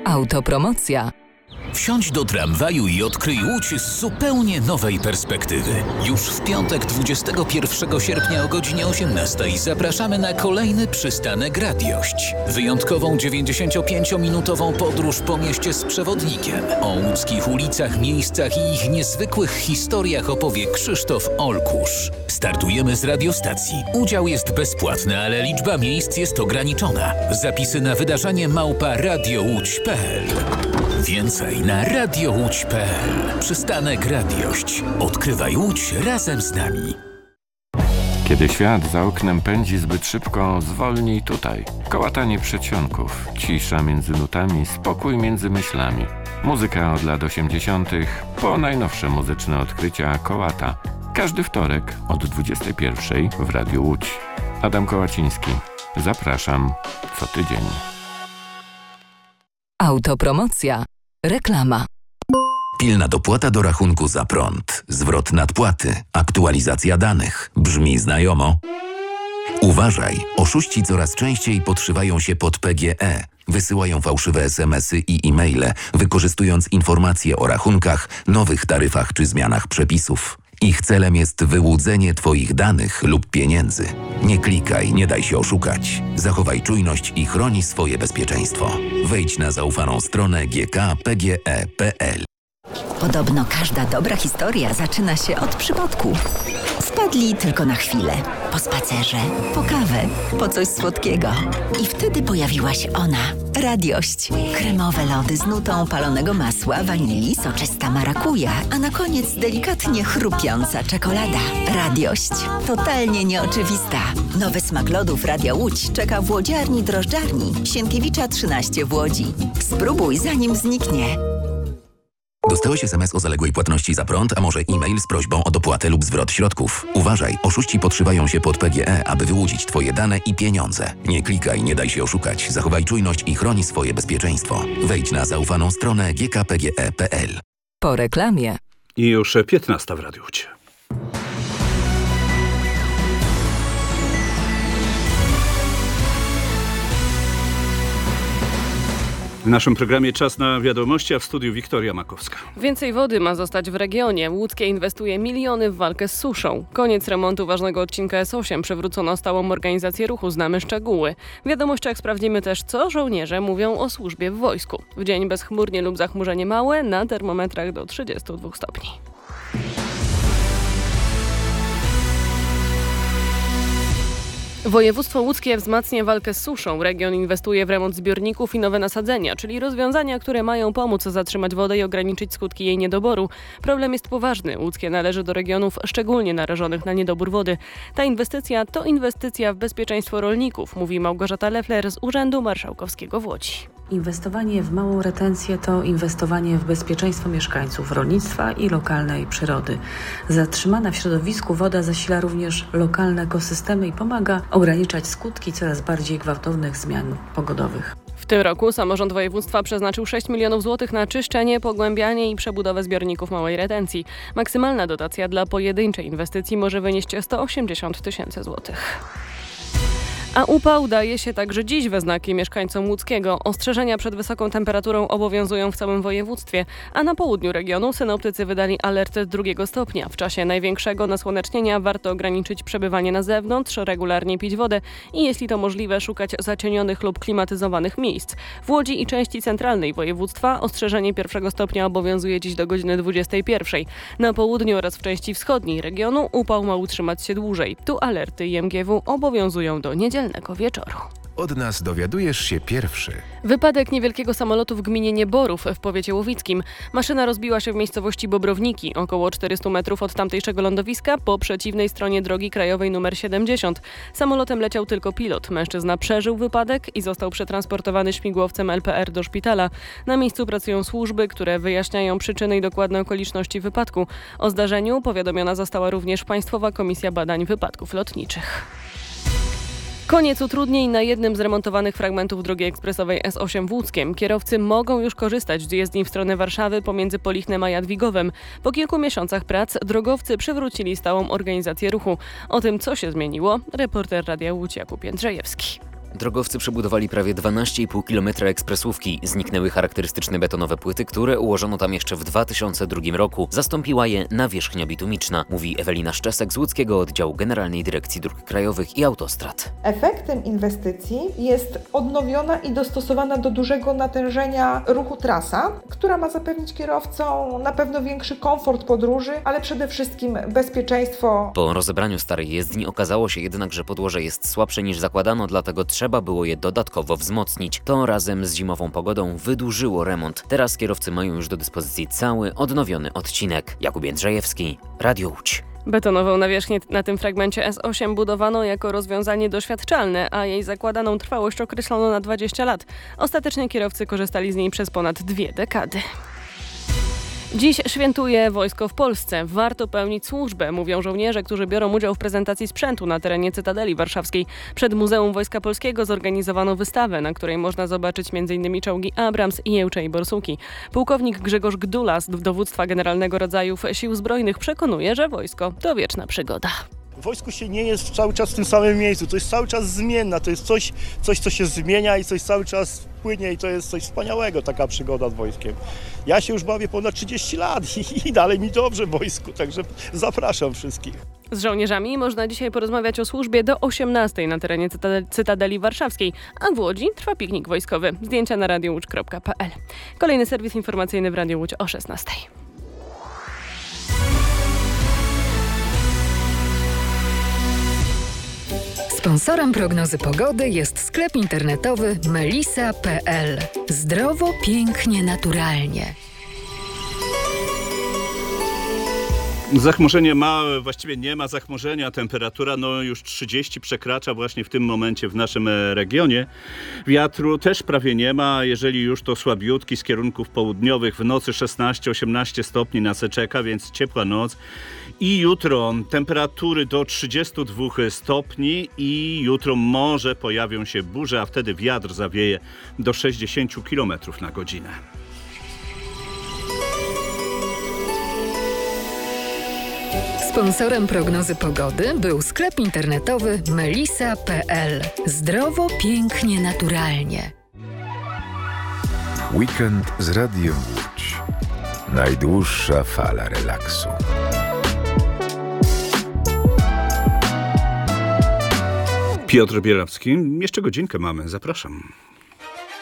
Autopromocja. Wsiądź do tramwaju i odkryj Łódź z zupełnie nowej perspektywy. Już w piątek 21 sierpnia o godzinie 18 zapraszamy na kolejny przystanek Radiość. Wyjątkową 95-minutową podróż po mieście z przewodnikiem. O łódzkich ulicach, miejscach i ich niezwykłych historiach opowie Krzysztof Olkusz. Startujemy z radiostacji. Udział jest bezpłatny, ale liczba miejsc jest ograniczona. Zapisy na wydarzenie @radiołódź.pl. Więcej na radiołódź.pl. Przystanek Radiość. Odkrywaj Łódź razem z nami. Kiedy świat za oknem pędzi zbyt szybko, zwolnij tutaj. Kołatanie przedsionków, cisza między nutami, spokój między myślami. Muzyka od lat 80. po najnowsze muzyczne odkrycia Kołata. Każdy wtorek od 21 w Radiu Łódź. Adam Kołaciński. Zapraszam co tydzień. Autopromocja. Reklama. Pilna dopłata do rachunku za prąd, zwrot nadpłaty, aktualizacja danych. Brzmi znajomo? Uważaj, oszuści coraz częściej podszywają się pod PGE. Wysyłają fałszywe SMS-y i e-maile, wykorzystując informacje o rachunkach, nowych taryfach czy zmianach przepisów. Ich celem jest wyłudzenie Twoich danych lub pieniędzy. Nie klikaj, nie daj się oszukać. Zachowaj czujność i chroni swoje bezpieczeństwo. Wejdź na zaufaną stronę gkpge.pl. Podobno każda dobra historia zaczyna się od przypadku. Wpadli tylko na chwilę. Po spacerze, po kawę, po coś słodkiego. I wtedy pojawiła się ona. Radiość. Kremowe lody z nutą palonego masła, wanilii, soczysta marakuja, a na koniec delikatnie chrupiąca czekolada. Radiość. Totalnie nieoczywista. Nowy smak lodów Radia Łódź czeka w łodziarni drożdżarni Sienkiewicza 13 w Łodzi. Spróbuj zanim zniknie. Dostałeś SMS o zaległej płatności za prąd, a może e-mail z prośbą o dopłatę lub zwrot środków. Uważaj, oszuści podszywają się pod PGE, aby wyłudzić Twoje dane i pieniądze. Nie klikaj, nie daj się oszukać. Zachowaj czujność i chroni swoje bezpieczeństwo. Wejdź na zaufaną stronę gkpge.pl. Po reklamie. I już 15 w Radiu Łódź. W naszym programie czas na wiadomości, a w studiu Wiktoria Makowska. Więcej wody ma zostać w regionie. Łódzkie inwestuje miliony w walkę z suszą. Koniec remontu ważnego odcinka S8. Przywrócono stałą organizację ruchu. Znamy szczegóły. W wiadomościach sprawdzimy też, co żołnierze mówią o służbie w wojsku. W dzień bezchmurnie lub zachmurzenie małe, na termometrach do 32 stopni. Województwo łódzkie wzmacnia walkę z suszą. Region inwestuje w remont zbiorników i nowe nasadzenia, czyli rozwiązania, które mają pomóc zatrzymać wodę i ograniczyć skutki jej niedoboru. Problem jest poważny. Łódzkie należy do regionów szczególnie narażonych na niedobór wody. Ta inwestycja to inwestycja w bezpieczeństwo rolników, mówi Małgorzata Leffler z Urzędu Marszałkowskiego w Łodzi. Inwestowanie w małą retencję to inwestowanie w bezpieczeństwo mieszkańców, rolnictwa i lokalnej przyrody. Zatrzymana w środowisku woda zasila również lokalne ekosystemy i pomaga ograniczać skutki coraz bardziej gwałtownych zmian pogodowych. W tym roku samorząd województwa przeznaczył 6 milionów złotych na czyszczenie, pogłębianie i przebudowę zbiorników małej retencji. Maksymalna dotacja dla pojedynczej inwestycji może wynieść 180 tysięcy złotych. A upał daje się także dziś we znaki mieszkańcom łódzkiego. Ostrzeżenia przed wysoką temperaturą obowiązują w całym województwie, a na południu regionu synoptycy wydali alert 2 stopnia. W czasie największego nasłonecznienia warto ograniczyć przebywanie na zewnątrz, regularnie pić wodę i jeśli to możliwe szukać zacienionych lub klimatyzowanych miejsc. W Łodzi i części centralnej województwa ostrzeżenie 1 stopnia obowiązuje dziś do godziny 21. Na południu oraz w części wschodniej regionu upał ma utrzymać się dłużej. Tu alerty IMGW obowiązują do niedzielnego wieczoru. Od nas dowiadujesz się pierwszy. Wypadek niewielkiego samolotu w gminie Nieborów w powiecie łowickim. Maszyna rozbiła się w miejscowości Bobrowniki, około 400 metrów od tamtejszego lądowiska, po przeciwnej stronie drogi krajowej nr 70. Samolotem leciał tylko pilot. Mężczyzna przeżył wypadek i został przetransportowany śmigłowcem LPR do szpitala. Na miejscu pracują służby, które wyjaśniają przyczyny i dokładne okoliczności wypadku. O zdarzeniu powiadomiona została również Państwowa Komisja Badań Wypadków Lotniczych. Koniec utrudnień na jednym z remontowanych fragmentów drogi ekspresowej S8 w Łódzkiem. Kierowcy mogą już korzystać z jezdni w stronę Warszawy pomiędzy Polichnem a Jadwigowem. Po kilku miesiącach prac drogowcy przywrócili stałą organizację ruchu. O tym, co się zmieniło, reporter Radia Łódź Jakub Jędrzejewski. Drogowcy przebudowali prawie 12,5 km ekspresówki. Zniknęły charakterystyczne betonowe płyty, które ułożono tam jeszcze w 2002 roku. Zastąpiła je nawierzchnia bitumiczna, mówi Ewelina Szczesek z łódzkiego oddziału Generalnej Dyrekcji Dróg Krajowych i Autostrad. Efektem inwestycji jest odnowiona i dostosowana do dużego natężenia ruchu trasa, która ma zapewnić kierowcom na pewno większy komfort podróży, ale przede wszystkim bezpieczeństwo. Po rozebraniu starej jezdni okazało się jednak, że podłoże jest słabsze niż zakładano, dlatego trzeba było je dodatkowo wzmocnić. To razem z zimową pogodą wydłużyło remont. Teraz kierowcy mają już do dyspozycji cały, odnowiony odcinek. Jakub Jędrzejewski, Radio Łódź. Betonową nawierzchnię na tym fragmencie S8 budowano jako rozwiązanie doświadczalne, a jej zakładaną trwałość określono na 20 lat. Ostatecznie kierowcy korzystali z niej przez ponad 2 dekady. Dziś świętuje wojsko w Polsce. Warto pełnić służbę, mówią żołnierze, którzy biorą udział w prezentacji sprzętu na terenie Cytadeli Warszawskiej. Przed Muzeum Wojska Polskiego zorganizowano wystawę, na której można zobaczyć m.in. czołgi Abrams i Jełcze i Borsuki. Pułkownik Grzegorz Gdula z Dowództwa Generalnego Rodzajów Sił Zbrojnych przekonuje, że wojsko to wieczna przygoda. W wojsku się nie jest cały czas w tym samym miejscu, to jest cały czas zmienna, to jest coś, co się zmienia i coś cały czas płynie i to jest coś wspaniałego, taka przygoda z wojskiem. Ja się już bawię ponad 30 lat i dalej mi dobrze w wojsku, także zapraszam wszystkich. Z żołnierzami można dzisiaj porozmawiać o służbie do 18 na terenie Cytadeli Warszawskiej, a w Łodzi trwa piknik wojskowy. Zdjęcia na radiowłódź.pl. Kolejny serwis informacyjny w Radiu Łódź o 16. Sponsorem prognozy pogody jest sklep internetowy melisa.pl. Zdrowo, pięknie, naturalnie. Zachmurzenie małe, właściwie nie ma zachmurzenia. Temperatura już 30 przekracza właśnie w tym momencie w naszym regionie. Wiatru też prawie nie ma, jeżeli już to słabiutki z kierunków południowych. W nocy 16-18 stopni nas czeka, więc ciepła noc. I jutro temperatury do 32 stopni i jutro może pojawią się burze, a wtedy wiatr zawieje do 60 km na godzinę. Sponsorem prognozy pogody był sklep internetowy melisa.pl. Zdrowo, pięknie, naturalnie. Weekend z Radiem Łódź. Najdłuższa fala relaksu. Piotr Bielawski. Jeszcze godzinkę mamy. Zapraszam.